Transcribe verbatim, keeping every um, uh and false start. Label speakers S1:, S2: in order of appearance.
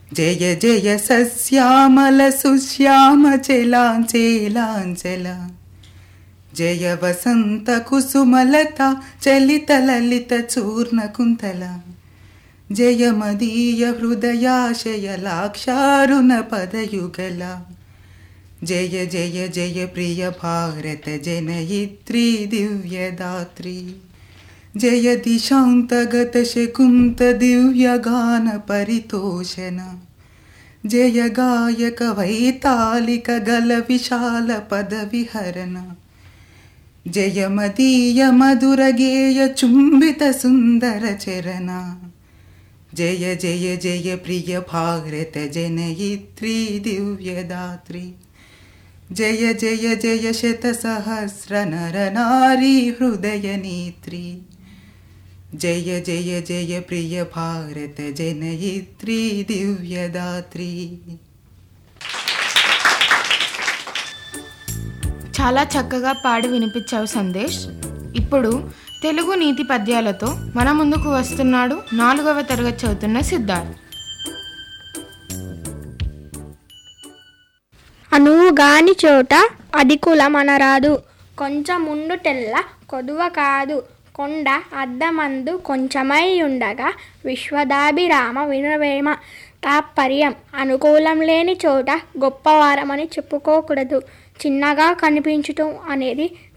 S1: జయ జయ సశ్యామల సుశ్యామ చలాంచలాంచల జయ వసంత కుసుమలత చలిత లలిత చూర్ణ కుంతల జయ మదీయ హృదయాశయ లాక్షారుణ పదయుగల జయ జయ జయ ప్రియ భారత జనయిత్రీ దివ్యదాత్రి జయ దిశాంతగత శకుంత దివ్యగాన పరితోషణ జయ గాయక వైతాళిక గల విశాల పద విహరణ జయ మదీయ మధుర గేయ చుంబిత సుందర చరణ జయ జయ జయ ప్రియ భారత జనయిత్రీ దివ్యదాత్రి జయ జయ జయ శత సహస్ర నర నారీ హృదయ నేత్రి జయ జయ జయ ప్రియ భారత జనయిత్రీ దివ్యదాత్రి.
S2: చాలా చక్కగా పాడి వినిపించావు సందేశ్. ఇప్పుడు తెలుగు నీతి పద్యాలతో మన ముందుకు వస్తున్నాడు నాలుగవ తరగతి చదువుతున్న సిద్ధార్థ్.
S3: అనువుగాని చోట అధికులమనరాదు, కొంచెముండు తెల్ల కొదువ కాదు, కొండ అద్దమందు కొంచెమై ఉండగా విశ్వదాభిరామ వినవేమ. తాత్పర్యం: అనుకూలం లేని చోట గొప్పవారమని చెప్పుకోకూడదు. చిన్నగా కనిపించటం అనేది